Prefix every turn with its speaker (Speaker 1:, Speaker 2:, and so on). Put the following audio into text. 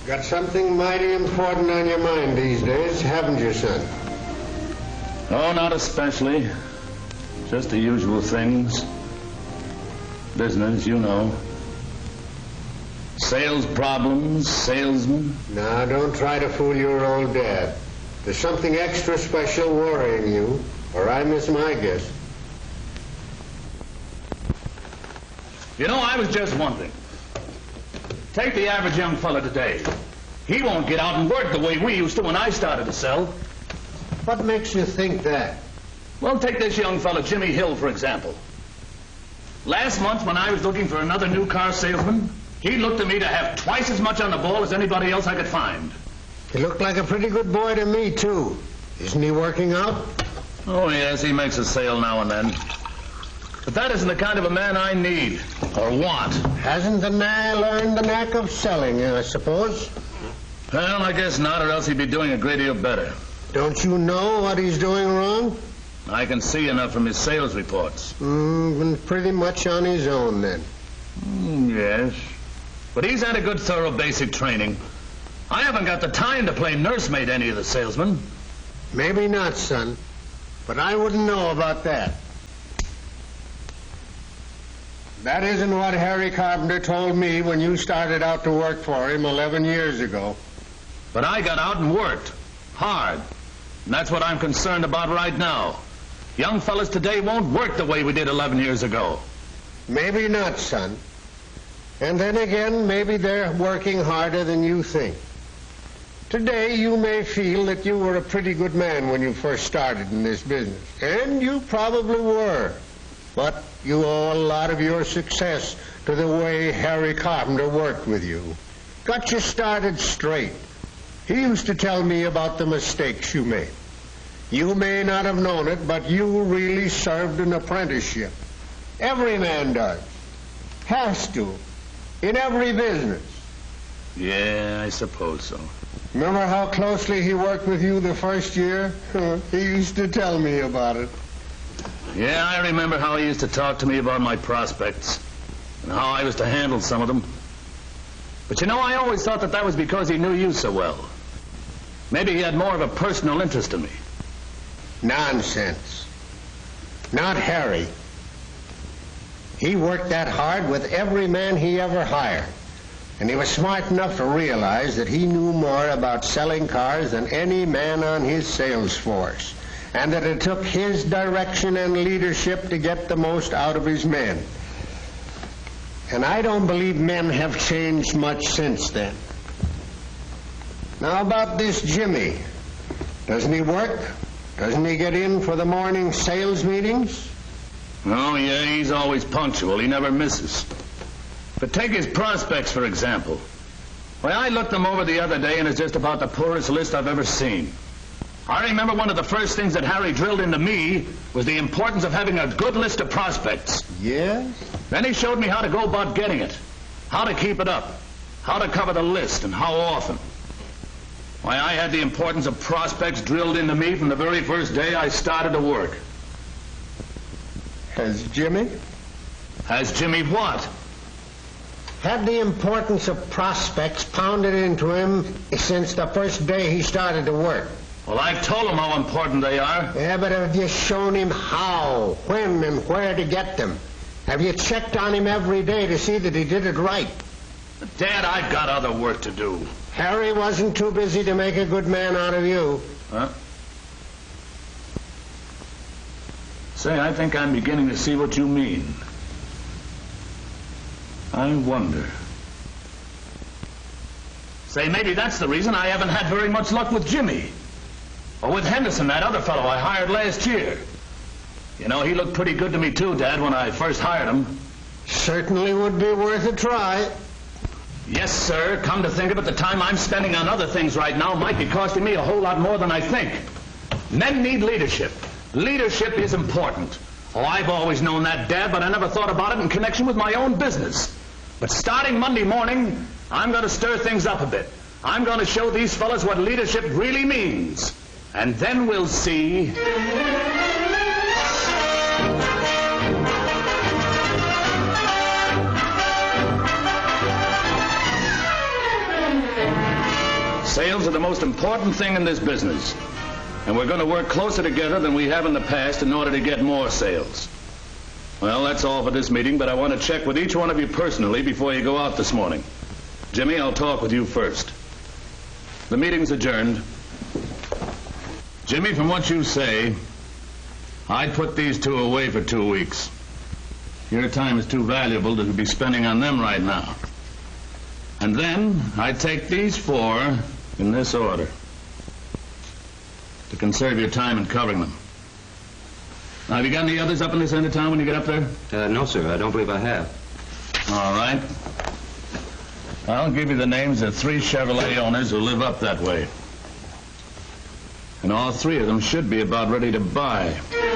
Speaker 1: Got something mighty important on your mind these days, haven't you, son?
Speaker 2: Oh, not especially. Just the usual things. Business, you know. Sales problems, salesmen.
Speaker 1: Now, don't try to fool your old dad. There's something extra special worrying you, or I miss my guess.
Speaker 2: You know, I was just wondering. Take the average young fella today. He won't get out and work the way we used to when I started to sell.
Speaker 1: What makes you think that?
Speaker 2: Well, take this young fella, Jimmy Hill, for example. Last month, when I was looking for another new car salesman, he looked to me to have twice as much on the ball as anybody else I could find.
Speaker 1: He looked like a pretty good boy to me, too. Isn't he working out?
Speaker 2: Oh, yes, he makes a sale now and then. But that isn't the kind of a man I need, or want.
Speaker 1: Hasn't the man learned the knack of selling, I suppose?
Speaker 2: Well, I guess not, or else he'd be doing a great deal better.
Speaker 1: Don't you know what he's doing wrong?
Speaker 2: I can see enough from his sales reports.
Speaker 1: Pretty much on his own, then.
Speaker 2: Yes. But he's had a good, thorough basic training. I haven't got the time to play nursemaid any of the salesmen.
Speaker 1: Maybe not, son. But I wouldn't know about that. That isn't what Harry Carpenter told me when you started out to work for him 11 years ago.
Speaker 2: But I got out and worked. Hard. And that's what I'm concerned about right now. Young fellas today won't work the way we did 11 years ago.
Speaker 1: Maybe not, son. And then again, maybe they're working harder than you think. Today, you may feel that you were a pretty good man when you first started in this business. And you probably were. But you owe a lot of your success to the way Harry Carpenter worked with you. Got you started straight. He used to tell me about the mistakes you made. You may not have known it, but you really served an apprenticeship. Every man does. Has to. In every business.
Speaker 2: Yeah, I suppose so.
Speaker 1: Remember how closely he worked with you the first year? He used to tell me about it.
Speaker 2: Yeah, I remember how he used to talk to me about my prospects and how I was to handle some of them. But you know, I always thought that was because he knew you so well. Maybe he had more of a personal interest in me.
Speaker 1: Nonsense. Not Harry. He worked that hard with every man he ever hired. And he was smart enough to realize that he knew more about selling cars than any man on his sales force. And that it took his direction and leadership to get the most out of his men. And I don't believe men have changed much since then. Now about this Jimmy. Doesn't he work? Doesn't he get in for the morning sales meetings?
Speaker 2: Oh, yeah, he's always punctual. He never misses. But take his prospects, for example. Why, I looked them over the other day, and it's just about the poorest list I've ever seen. I remember one of the first things that Harry drilled into me was the importance of having a good list of prospects.
Speaker 1: Yes?
Speaker 2: Then he showed me how to go about getting it, how to keep it up, how to cover the list, and how often. Why, I had the importance of prospects drilled into me from the very first day I started to work.
Speaker 1: Has Jimmy?
Speaker 2: Has Jimmy what?
Speaker 1: Had the importance of prospects pounded into him since the first day he started to work.
Speaker 2: Well, I've told him how important they are.
Speaker 1: Yeah, but have you shown him how, when, and where to get them? Have you checked on him every day to see that he did it right?
Speaker 2: But Dad, I've got other work to do.
Speaker 1: Harry wasn't too busy to make a good man out of you.
Speaker 2: Huh? Say, I think I'm beginning to see what you mean. I wonder. Say, maybe that's the reason I haven't had very much luck with Jimmy. Or with Henderson, that other fellow I hired last year. You know, he looked pretty good to me too, Dad, when I first hired him.
Speaker 1: Certainly would be worth a try.
Speaker 2: Yes, sir. Come to think of it, the time I'm spending on other things right now might be costing me a whole lot more than I think. Men need leadership. Leadership is important. Oh, I've always known that, Dad, but I never thought about it in connection with my own business. But starting Monday morning, I'm going to stir things up a bit. I'm going to show these fellas what leadership really means. And then we'll see. Sales are the most important thing in this business. And we're going to work closer together than we have in the past in order to get more sales. Well, that's all for this meeting, but I want to check with each one of you personally before you go out this morning. Jimmy, I'll talk with you first. The meeting's adjourned. Jimmy, from what you say, I'd put these two away for 2 weeks. Your time is too valuable to be spending on them right now. And then I'd take these 4 in this order to conserve your time in covering them. Now, have you got any others up in this end of town when you get up there?
Speaker 3: No, sir. I don't believe I have.
Speaker 2: All right. I'll give you the names of 3 Chevrolet owners who live up that way. And all 3 of them should be about ready to buy.